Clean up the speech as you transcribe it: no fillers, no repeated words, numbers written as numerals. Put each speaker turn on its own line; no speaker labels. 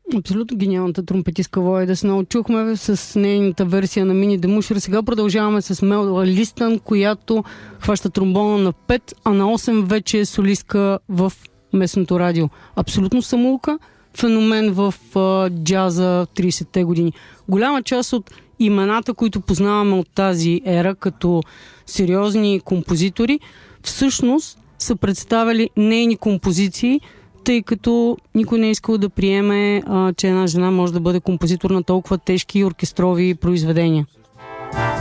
Абсолютно гениалната тромпетистка Войда. Да се научихме с нейната версия на Мини Демушер. Сега продължаваме с Мела Листън, която хваща тромбона на 5, а на 8 вече е солистка в местното радио. Абсолютно самоука, феномен в джаза 30-те години. Голяма част от имената, които познаваме от тази ера като сериозни композитори, всъщност са представили нейни композиции, тъй като никой не е искал да приеме, че една жена може да бъде композитор на толкова тежки оркестрови произведения.